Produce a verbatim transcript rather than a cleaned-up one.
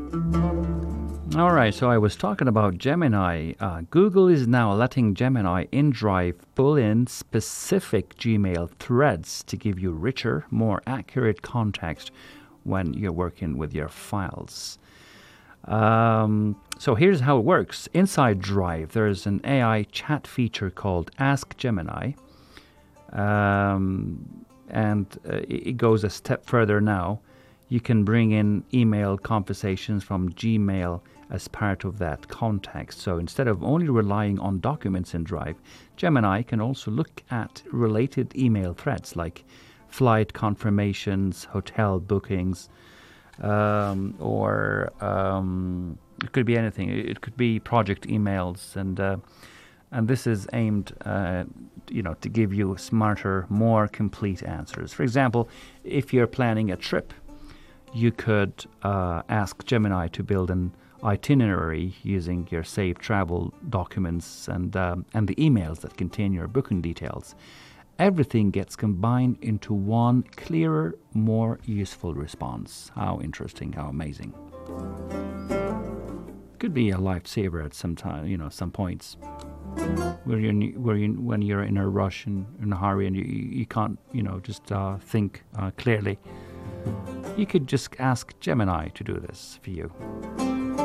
All right, so I was talking about Gemini. Uh, Google is now letting Gemini in Drive pull in specific Gmail threads to give you richer, more accurate context when you're working with your files. Um, so here's how it works. Inside Drive, there's an A I chat feature called Ask Gemini. Um, and uh, it goes a step further now. You can bring in email conversations from Gmail as part of that context. So instead of only relying on documents in Drive, Gemini can also look at related email threads like flight confirmations, hotel bookings, um, or um, it could be anything. It could be project emails, and uh, and this is aimed, uh, you know, to give you smarter, more complete answers. For example, if you're planning a trip, you could uh, ask Gemini to build an itinerary using your saved travel documents and um, and the emails that contain your booking details. Everything gets combined into one clearer, more useful response. How interesting, how amazing. Could be a lifesaver at some time, you know, some points where you where you when you're in a rush and in a hurry and you you can't, you know, just uh, think uh, clearly. You could just ask Gemini to do this for you.